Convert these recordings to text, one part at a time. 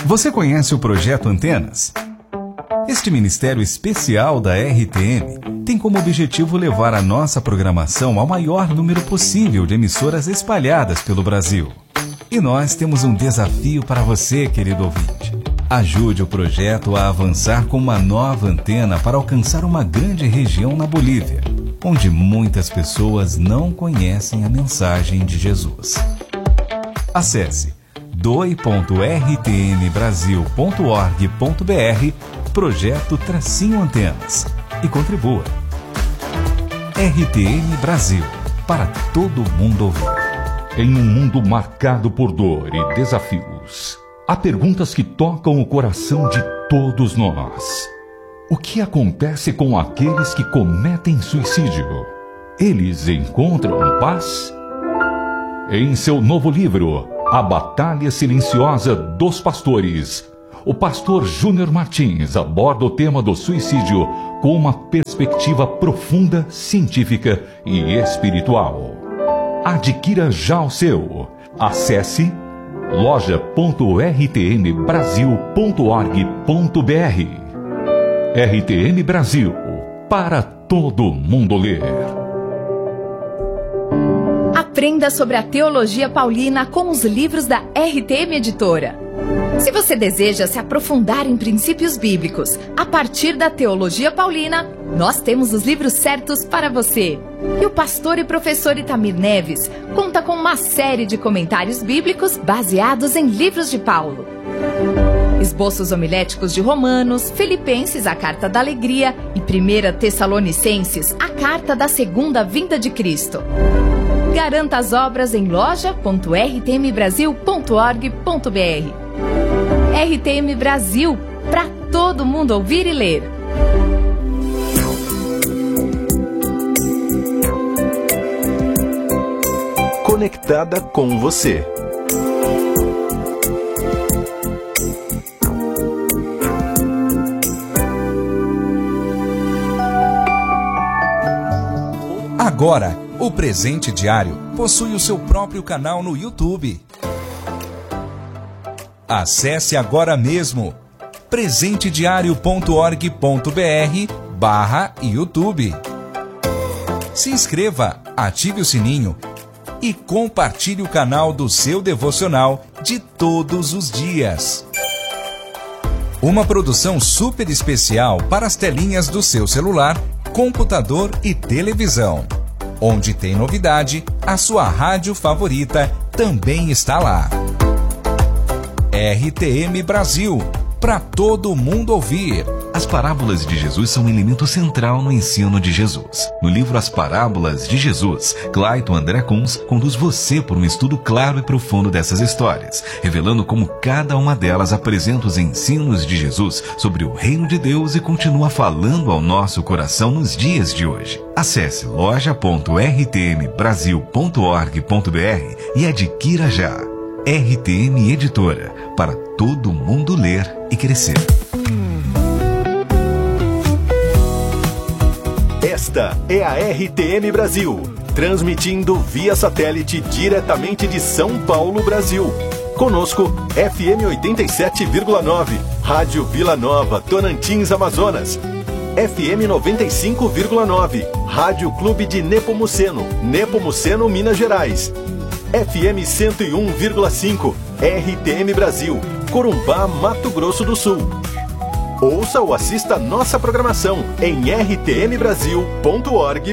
Você conhece o Projeto Antenas? Este ministério especial da RTM tem como objetivo levar a nossa programação ao maior número possível de emissoras espalhadas pelo Brasil. E nós temos um desafio para você, querido ouvinte. Ajude o projeto a avançar com uma nova antena para alcançar uma grande região na Bolívia, onde muitas pessoas não conhecem a mensagem de Jesus. Acesse doi.rtmbrasil.org.br Projeto-Antenas e contribua. RTM Brasil, para todo mundo ouvir. Em um mundo marcado por dor e desafios, há perguntas que tocam o coração de todos nós. O que acontece com aqueles que cometem suicídio? Eles encontram paz? Em seu novo livro, A Batalha Silenciosa dos Pastores, o pastor Júnior Martins aborda o tema do suicídio com uma perspectiva profunda, científica e espiritual. Adquira já o seu. Acesse loja.rtmbrasil.org.br. RTM Brasil, para todo mundo ler. Aprenda sobre a teologia paulina com os livros da RTM Editora. Se você deseja se aprofundar em princípios bíblicos a partir da teologia paulina, nós temos os livros certos para você. E o pastor e professor Itamir Neves conta com uma série de comentários bíblicos baseados em livros de Paulo. Esboços homiléticos de Romanos, Filipenses, a Carta da Alegria e 1 Tessalonicenses, a Carta da Segunda Vinda de Cristo. Garanta as obras em loja.rtmbrasil.org.br. RTM Brasil, para todo mundo ouvir e ler. Conectada com você. Agora, o Presente Diário possui o seu próprio canal no YouTube. Acesse agora mesmo presentediario.org.br/YouTube. Se inscreva, ative o sininho e compartilhe o canal do seu devocional de todos os dias. Uma produção super especial para as telinhas do seu celular, computador e televisão. Onde tem novidade, a sua rádio favorita também está lá. RTM Brasil, para todo mundo ouvir. As parábolas de Jesus são um elemento central no ensino de Jesus. No livro As Parábolas de Jesus, Clayton André Kunz conduz você por um estudo claro e profundo dessas histórias, revelando como cada uma delas apresenta os ensinos de Jesus sobre o reino de Deus e continua falando ao nosso coração nos dias de hoje. Acesse loja.rtmbrasil.org.br e adquira já. RTM Editora, para todo mundo ler e crescer. Esta é a RTM Brasil, transmitindo via satélite diretamente de São Paulo, Brasil. Conosco, FM 87,9, Rádio Vila Nova, Tocantins, Amazonas. FM 95,9, Rádio Clube de Nepomuceno, Nepomuceno, Minas Gerais. FM 101,5, RTM Brasil, Corumbá, Mato Grosso do Sul. Ouça ou assista nossa programação em rtmbrasil.org.br.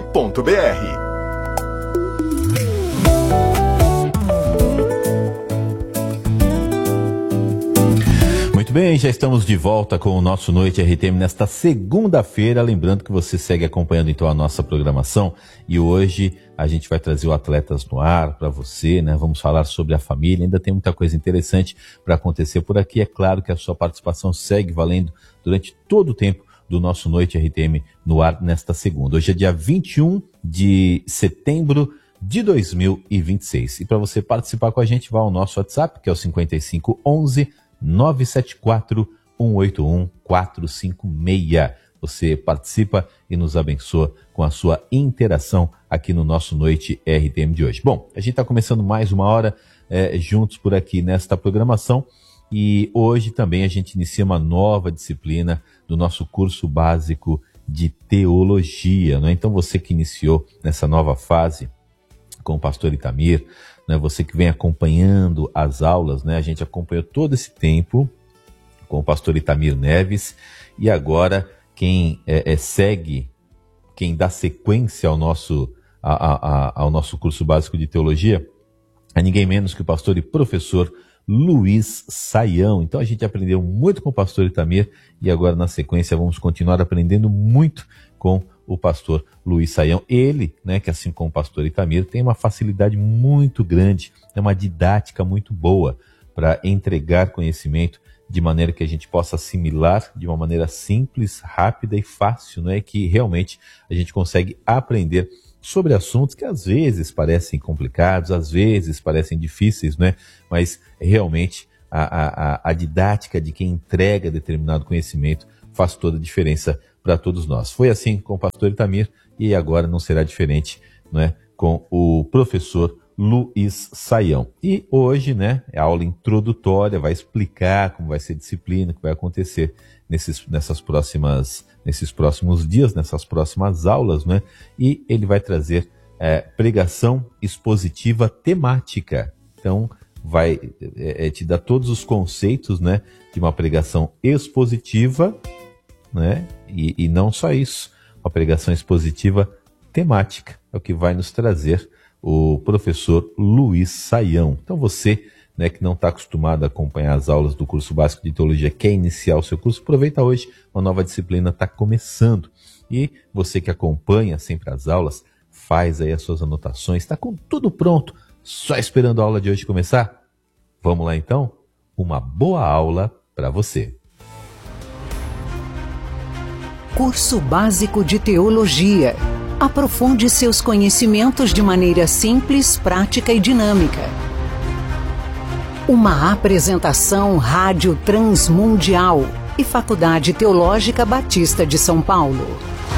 Muito bem, já estamos de volta com o nosso Noite RTM nesta segunda-feira. Lembrando que você segue acompanhando então a nossa programação e hoje a gente vai trazer o Atletas no Ar para você, né? Vamos falar sobre a família, ainda tem muita coisa interessante para acontecer por aqui. É claro que a sua participação segue valendo durante todo o tempo do nosso Noite RTM no Ar nesta segunda. Hoje é dia 21 de setembro de 2026. E para você participar com a gente, vá ao nosso WhatsApp, que é o 5511 974 181 456. Você participa e nos abençoa com a sua interação aqui no nosso Noite RTM de hoje. Bom, a gente está começando mais uma hora juntos por aqui nesta programação E hoje também a gente inicia uma nova disciplina do nosso curso básico de teologia, né? Então você que iniciou nessa nova fase com o pastor Itamir, né? Você que vem acompanhando as aulas, né? A gente acompanhou todo esse tempo com o pastor Itamir Neves, e agora quem segue, quem dá sequência ao nosso curso básico de teologia é ninguém menos que o pastor e professor Luiz Saião. Então a gente aprendeu muito com o pastor Itamir e agora na sequência vamos continuar aprendendo muito com o pastor Luiz Saião. Ele, né, que assim como o pastor Itamir, tem uma facilidade muito grande, é uma didática muito boa para entregar conhecimento de maneira que a gente possa assimilar de uma maneira simples, rápida e fácil, não é? Que realmente a gente consegue aprender sobre assuntos que às vezes parecem complicados, às vezes parecem difíceis, não é? Mas realmente a didática de quem entrega determinado conhecimento faz toda a diferença para todos nós. Foi assim com o pastor Itamir e agora não será diferente, não é? Com o professor Luiz Saião. E hoje, né, é a aula introdutória, vai explicar como vai ser a disciplina, o que vai acontecer nesses próximos dias, nessas próximas aulas, né? E ele vai trazer pregação expositiva temática. Então, vai te dar todos os conceitos, né, de uma pregação expositiva, né? E não só isso, uma pregação expositiva temática é o que vai nos trazer o professor Luiz Saião. Então você, né, que não está acostumado a acompanhar as aulas do curso básico de teologia, quer iniciar o seu curso, aproveita hoje, uma nova disciplina está começando. E você que acompanha sempre as aulas, faz aí as suas anotações, está com tudo pronto, só esperando a aula de hoje começar? Vamos lá então? Uma boa aula para você. Curso Básico de Teologia. Aprofunde seus conhecimentos de maneira simples, prática e dinâmica. Uma apresentação Rádio Transmundial e Faculdade Teológica Batista de São Paulo.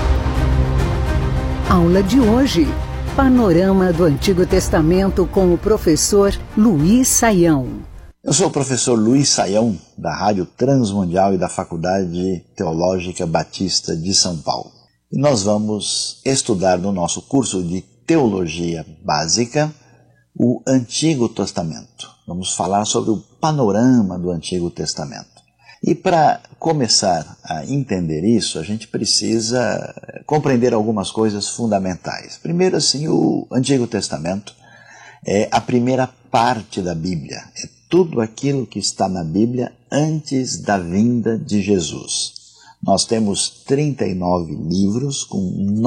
Aula de hoje: Panorama do Antigo Testamento com o professor Luiz Saião. Eu sou o professor Luiz Saião, da Rádio Transmundial e da Faculdade Teológica Batista de São Paulo. E nós vamos estudar no nosso curso de Teologia Básica o Antigo Testamento. Vamos falar sobre o panorama do Antigo Testamento. E para começar a entender isso, a gente precisa compreender algumas coisas fundamentais. Primeiro, assim, o Antigo Testamento é a primeira parte da Bíblia. É tudo aquilo que está na Bíblia antes da vinda de Jesus. Nós temos 39 livros com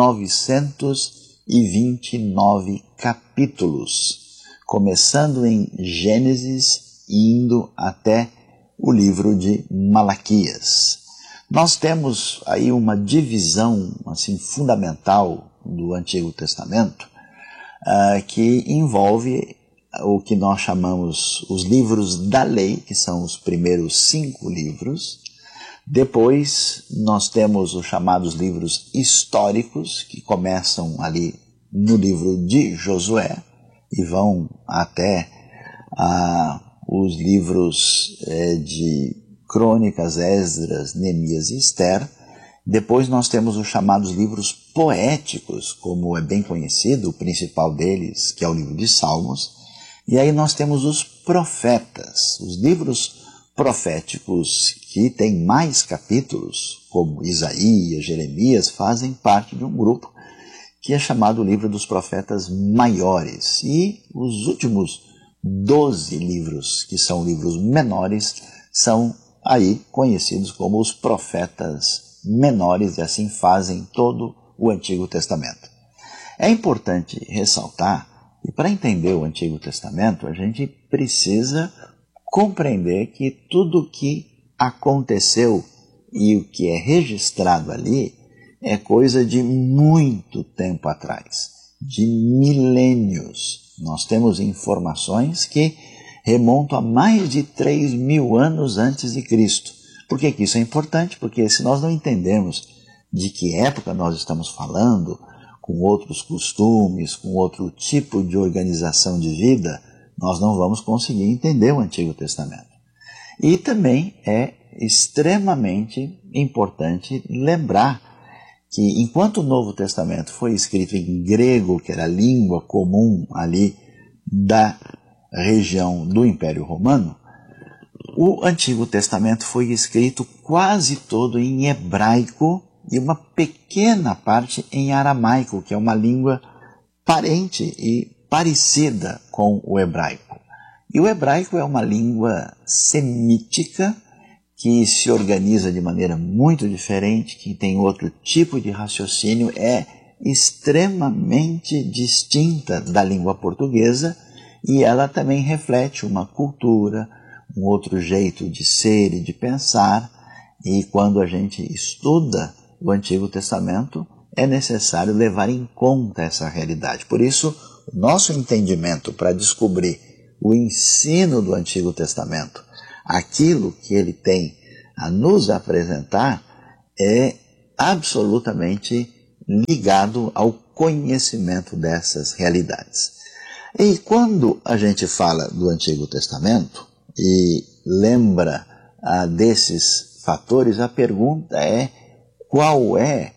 929 capítulos, começando em Gênesis e indo até o livro de Malaquias. Nós temos aí uma divisão assim, fundamental do Antigo Testamento que envolve o que nós chamamos os livros da lei, que são os primeiros 5 livros. Depois nós temos os chamados livros históricos, que começam ali no livro de Josué e vão até os livros de Crônicas, Esdras, Neemias e Esther. Depois nós temos os chamados livros poéticos, como é bem conhecido, o principal deles, que é o livro de Salmos. E aí nós temos os profetas, os livros proféticos que têm mais capítulos, como Isaías, Jeremias, fazem parte de um grupo que é chamado o livro dos profetas maiores. E os últimos 12 livros, que são livros menores, são aí conhecidos como os profetas menores, e assim fazem todo o Antigo Testamento. É importante ressaltar que para entender o Antigo Testamento, a gente precisa compreender que tudo o que aconteceu e o que é registrado ali é coisa de muito tempo atrás, de milênios. Nós temos informações que remontam a mais de 3.000 anos antes de Cristo. Por que isso é importante? Porque se nós não entendemos de que época nós estamos falando, com outros costumes, com outro tipo de organização de vida, nós não vamos conseguir entender o Antigo Testamento. E também é extremamente importante lembrar que enquanto o Novo Testamento foi escrito em grego, que era a língua comum ali da região do Império Romano, o Antigo Testamento foi escrito quase todo em hebraico e uma pequena parte em aramaico, que é uma língua parente e parecida com o hebraico. E o hebraico é uma língua semítica que se organiza de maneira muito diferente, que tem outro tipo de raciocínio, é extremamente distinta da língua portuguesa e ela também reflete uma cultura, um outro jeito de ser e de pensar. E quando a gente estuda o Antigo Testamento, é necessário levar em conta essa realidade. Por isso, o nosso entendimento para descobrir o ensino do Antigo Testamento, aquilo que ele tem a nos apresentar, é absolutamente ligado ao conhecimento dessas realidades. E quando a gente fala do Antigo Testamento e lembra desses fatores, a pergunta é: qual é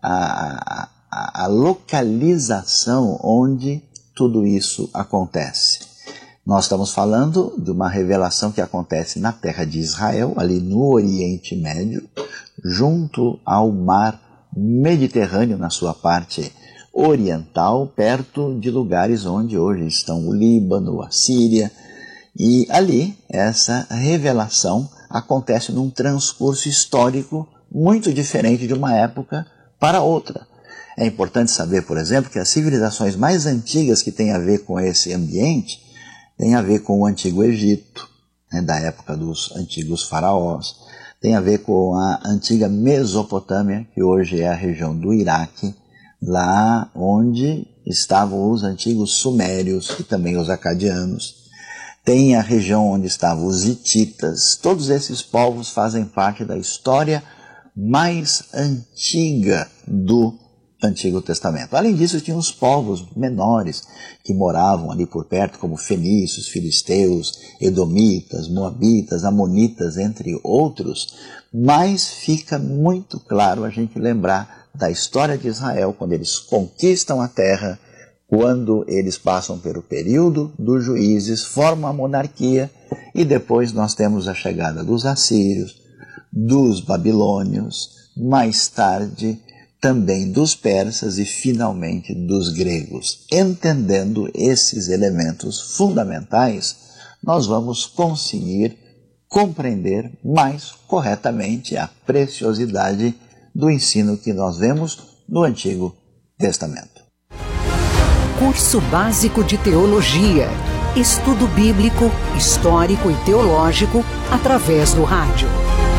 a localização onde tudo isso acontece? Nós estamos falando de uma revelação que acontece na terra de Israel, ali no Oriente Médio, junto ao mar Mediterrâneo, na sua parte oriental, perto de lugares onde hoje estão o Líbano, a Síria. E ali, essa revelação acontece num transcurso histórico muito diferente de uma época para outra. É importante saber, por exemplo, que as civilizações mais antigas que têm a ver com esse ambiente têm a ver com o Antigo Egito, da época dos antigos faraós, tem a ver com a antiga Mesopotâmia, que hoje é a região do Iraque, lá onde estavam os antigos sumérios e também os acadianos. Tem a região onde estavam os hititas. Todos esses povos fazem parte da história mais antiga do Antigo Testamento. Além disso, tinha os povos menores que moravam ali por perto, como fenícios, filisteus, edomitas, moabitas, amonitas, entre outros. Mas fica muito claro a gente lembrar da história de Israel, quando eles conquistam a terra, quando eles passam pelo período dos juízes, formam a monarquia, e depois nós temos a chegada dos assírios, dos babilônios, mais tarde também dos persas e finalmente dos gregos. Entendendo esses elementos fundamentais, nós vamos conseguir compreender mais corretamente a preciosidade do ensino que nós vemos no Antigo Testamento. Curso Básico de Teologia. Estudo bíblico, histórico e teológico através do rádio.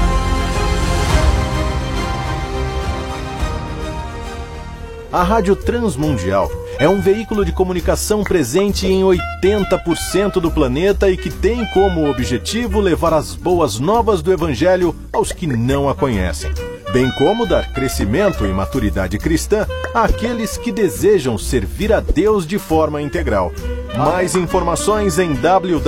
A Rádio Transmundial é um veículo de comunicação presente em 80% do planeta e que tem como objetivo levar as boas novas do Evangelho aos que não a conhecem, bem como dar crescimento e maturidade cristã àqueles que desejam servir a Deus de forma integral. Mais informações em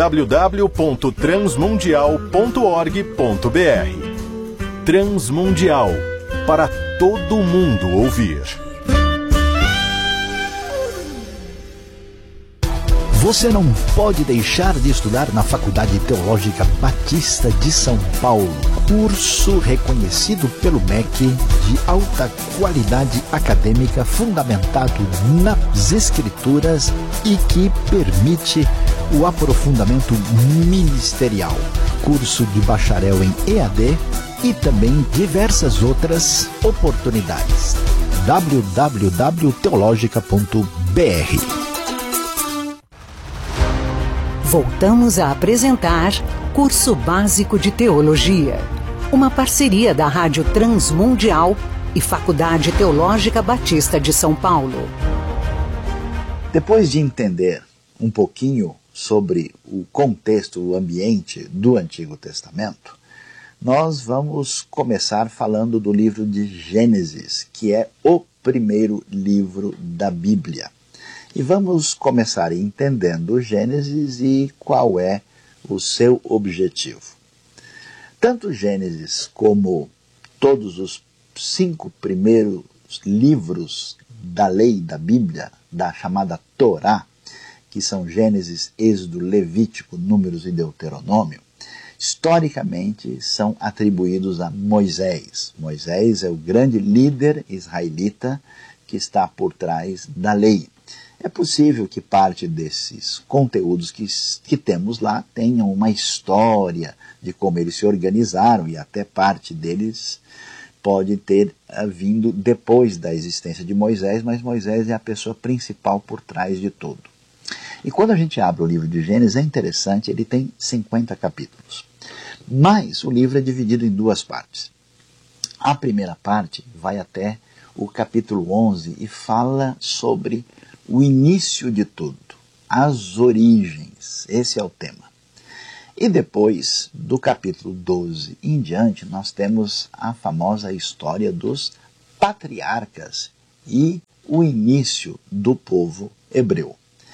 www.transmundial.org.br. Transmundial, para todo mundo ouvir. Você não pode deixar de estudar na Faculdade Teológica Batista de São Paulo. Curso reconhecido pelo MEC de alta qualidade acadêmica fundamentado nas Escrituras e que permite o aprofundamento ministerial. Curso de bacharel em EAD e também diversas outras oportunidades. www.teologica.br. Voltamos a apresentar Curso Básico de Teologia, uma parceria da Rádio Transmundial e Faculdade Teológica Batista de São Paulo. Depois de entender um pouquinho sobre o contexto, o ambiente do Antigo Testamento, nós vamos começar falando do livro de Gênesis, que é o primeiro livro da Bíblia. E vamos começar entendendo Gênesis e qual é o seu objetivo. Tanto Gênesis como todos os 5 primeiros livros da lei da Bíblia, da chamada Torá, que são Gênesis, Êxodo, Levítico, Números e Deuteronômio, historicamente são atribuídos a Moisés. Moisés é o grande líder israelita que está por trás da lei. É possível que parte desses conteúdos que temos lá tenham uma história de como eles se organizaram, e até parte deles pode ter vindo depois da existência de Moisés, mas Moisés é a pessoa principal por trás de tudo. E quando a gente abre o livro de Gênesis, é interessante, ele tem 50 capítulos. Mas o livro é dividido em 2 partes. A primeira parte vai até o capítulo 11 e fala sobre o início de tudo, as origens, esse é o tema. E depois, do capítulo 12 em diante, nós temos a famosa história dos patriarcas e o início do povo hebreu.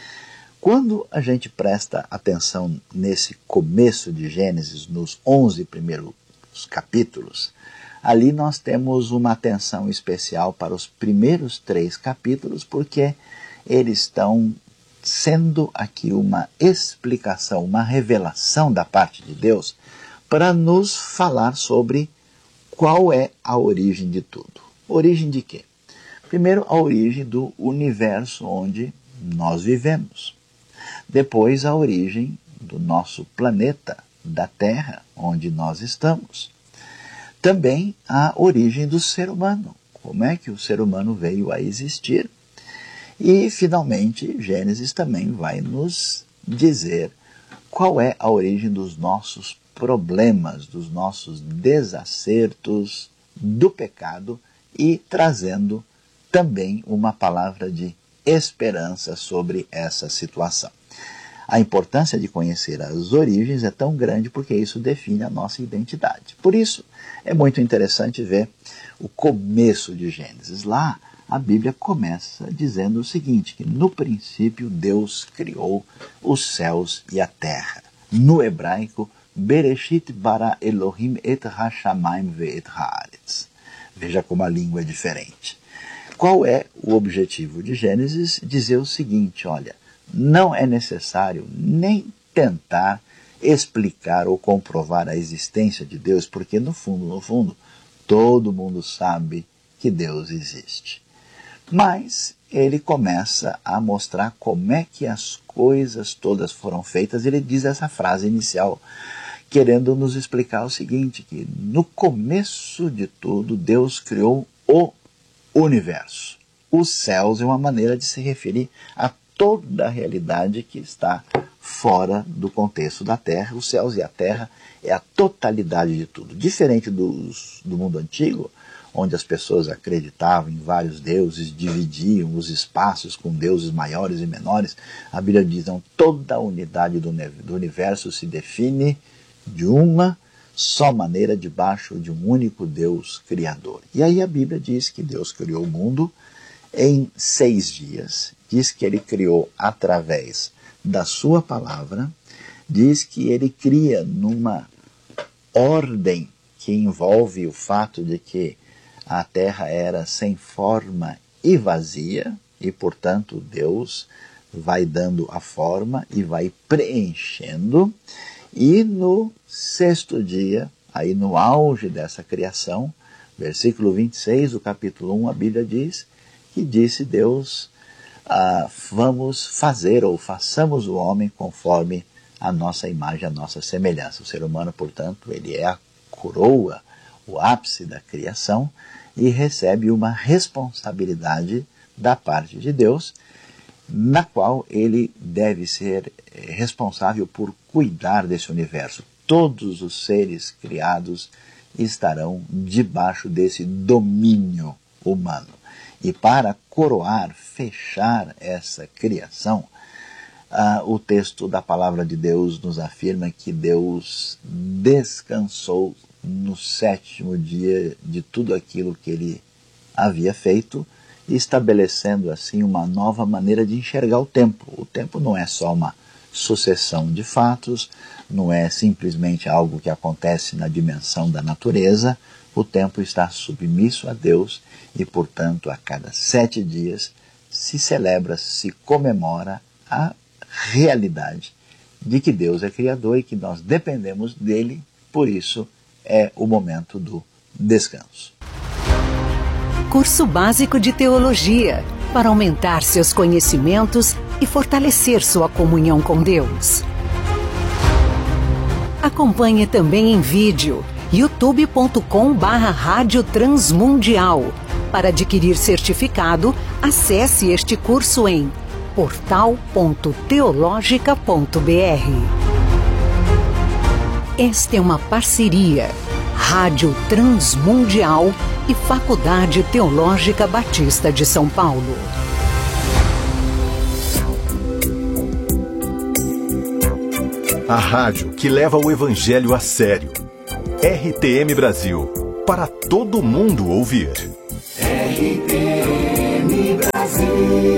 Quando a gente presta atenção nesse começo de Gênesis, nos 11 primeiros capítulos, ali nós temos uma atenção especial para os primeiros 3 capítulos, porque eles estão sendo aqui uma explicação, uma revelação da parte de Deus para nos falar sobre qual é a origem de tudo. Origem de quê? Primeiro, a origem do universo onde nós vivemos. Depois, a origem do nosso planeta, da Terra, onde nós estamos. Também a origem do ser humano. Como é que o ser humano veio a existir? E, finalmente, Gênesis também vai nos dizer qual é a origem dos nossos problemas, dos nossos desacertos, do pecado, e trazendo também uma palavra de esperança sobre essa situação. A importância de conhecer as origens é tão grande porque isso define a nossa identidade. Por isso, é muito interessante ver o começo de Gênesis. Lá, a Bíblia começa dizendo o seguinte, que no princípio Deus criou os céus e a terra. No hebraico, Bereshit bara Elohim et hashamayim ve'et haaretz. Veja como a língua é diferente. Qual é o objetivo de Gênesis? Dizer o seguinte, olha, não é necessário nem tentar explicar ou comprovar a existência de Deus, porque no fundo, todo mundo sabe que Deus existe. Mas ele começa a mostrar como é que as coisas todas foram feitas. Ele diz essa frase inicial, querendo nos explicar o seguinte, que no começo de tudo, Deus criou o universo. Os céus é uma maneira de se referir a toda a realidade que está fora do contexto da Terra. Os céus e a Terra é a totalidade de tudo. Diferente do mundo antigo, onde as pessoas acreditavam em vários deuses, dividiam os espaços com deuses maiores e menores, a Bíblia diz, não, toda a unidade do universo se define de uma só maneira, debaixo de um único Deus criador. E aí a Bíblia diz que Deus criou o mundo em 6 dias, diz que ele criou através da sua palavra, diz que ele cria numa ordem que envolve o fato de que a terra era sem forma e vazia, e portanto Deus vai dando a forma e vai preenchendo, e no 6º dia, aí no auge dessa criação, versículo 26 do capítulo 1, a Bíblia diz que disse Deus, vamos fazer ou façamos o homem conforme a nossa imagem, a nossa semelhança. O ser humano, portanto, ele é a coroa, o ápice da criação, e recebe uma responsabilidade da parte de Deus, na qual ele deve ser responsável por cuidar desse universo. Todos os seres criados estarão debaixo desse domínio humano. E para coroar, fechar essa criação, o texto da palavra de Deus nos afirma que Deus descansou no 7º dia de tudo aquilo que ele havia feito, estabelecendo assim uma nova maneira de enxergar o tempo. O tempo não é só uma sucessão de fatos, não é simplesmente algo que acontece na dimensão da natureza. O tempo está submisso a Deus e, portanto, a cada 7 dias se celebra, se comemora a realidade de que Deus é Criador e que nós dependemos dele, por isso é o momento do descanso. Curso Básico de Teologia, para aumentar seus conhecimentos e fortalecer sua comunhão com Deus. Acompanhe também em vídeo, youtube.com/Rádio Transmundial. Para adquirir certificado, acesse este curso em portal.teologica.br. Esta é uma parceria Rádio Transmundial e Faculdade Teológica Batista de São Paulo. A rádio que leva o evangelho a sério. RTM Brasil, para todo mundo ouvir. RTM Brasil.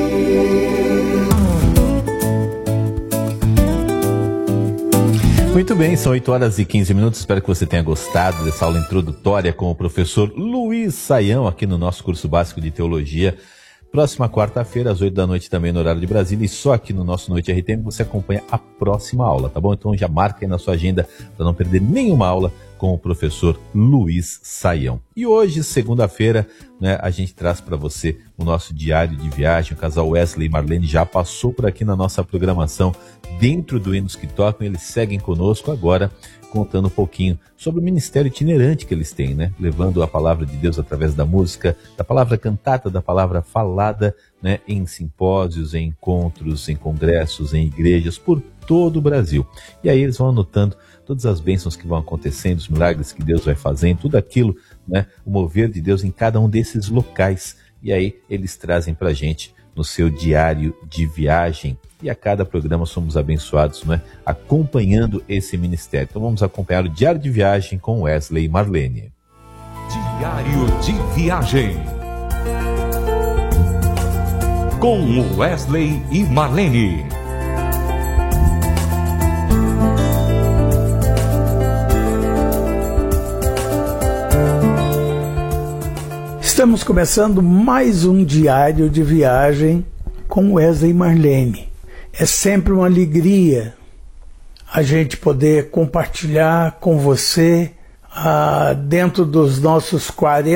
Muito bem, são 8h15. Espero que você tenha gostado dessa aula introdutória com o professor Luiz Saião aqui no nosso curso básico de teologia. Próxima quarta-feira, às 8 da noite, também no horário de Brasília, e só aqui no nosso Noite RTM você acompanha a próxima aula, tá bom? Então já marca aí na sua agenda para não perder nenhuma aula com o professor Luiz Saião. E hoje, segunda-feira, né, a gente traz para você o nosso diário de viagem. O casal Wesley e Marlene já passou por aqui na nossa programação dentro do Hinos que Tocam. Eles seguem conosco agora, contando um pouquinho sobre o ministério itinerante que eles têm, né? Levando a palavra de Deus através da música, da palavra cantada, da palavra falada, né? Em simpósios, em encontros, em congressos, em igrejas por todo o Brasil. E aí eles vão anotando todas as bênçãos que vão acontecendo, os milagres que Deus vai fazendo, tudo aquilo, né? O mover de Deus em cada um desses locais. E aí eles trazem pra gente no seu diário de viagem. E a cada programa somos abençoados, né, acompanhando esse ministério. Então vamos acompanhar o diário de viagem com Wesley e Marlene. Diário de viagem com Wesley e Marlene. Estamos começando mais um diário de viagem com Wesley e Marlene. É sempre uma alegria a gente poder compartilhar com você dentro dos nossos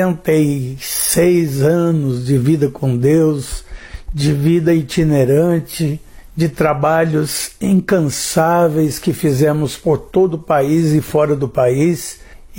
46 anos de vida com Deus, de vida itinerante, de trabalhos incansáveis que fizemos por todo o país e fora do país,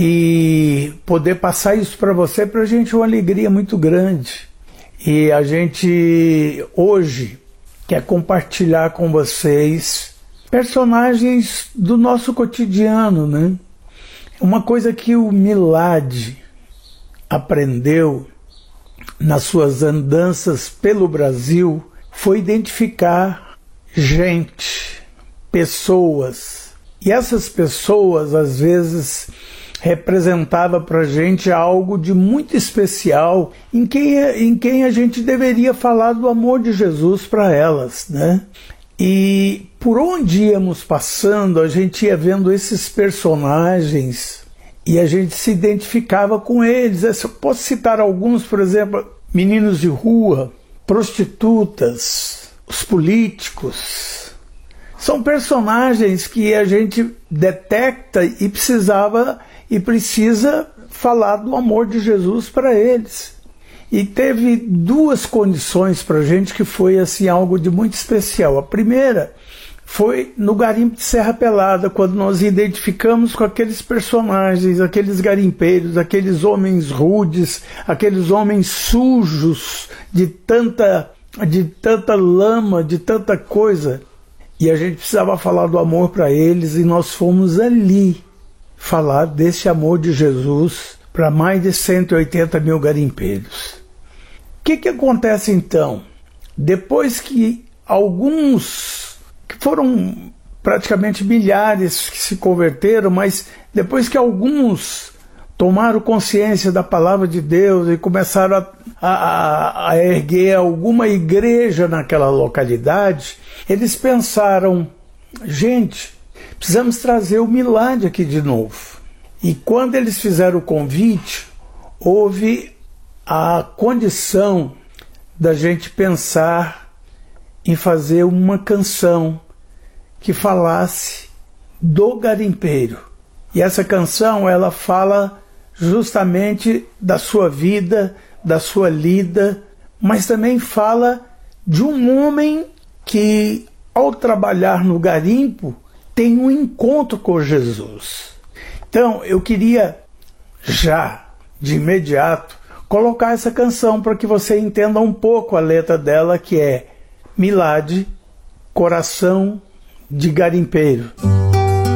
e poder passar isso para você, para a gente é uma alegria muito grande. E a gente hoje quer compartilhar com vocês personagens do nosso cotidiano, né? Uma coisa que o Milad aprendeu nas suas andanças pelo Brasil foi identificar gente, pessoas. E essas pessoas, às vezes, representava para a gente algo de muito especial em quem a gente deveria falar do amor de Jesus para elas, né? E por onde íamos passando, a gente ia vendo esses personagens e a gente se identificava com eles. Eu posso citar alguns, por exemplo, meninos de rua, prostitutas, os políticos. São personagens que a gente detecta e precisa falar do amor de Jesus para eles. E teve duas condições para a gente que foi assim, algo de muito especial. A primeira foi no garimpo de Serra Pelada, quando nós identificamos com aqueles personagens, aqueles garimpeiros, aqueles homens rudes, aqueles homens sujos de tanta lama, de tanta coisa. E a gente precisava falar do amor para eles, e nós fomos ali falar desse amor de Jesus para mais de 180 mil garimpeiros. O que acontece então? Depois que alguns, que foram praticamente milhares que se converteram, mas depois que alguns tomaram consciência da palavra de Deus e começaram a erguer alguma igreja naquela localidade, eles pensaram gente, precisamos trazer o Milad aqui de novo. E quando eles fizeram o convite, houve a condição da gente pensar em fazer uma canção que falasse do garimpeiro. E essa canção, ela fala justamente da sua vida, da sua lida, mas também fala de um homem que, ao trabalhar no garimpo, tem um encontro com Jesus. Então, eu queria já, de imediato, colocar essa canção para que você entenda um pouco a letra dela, que é Milad, coração de garimpeiro.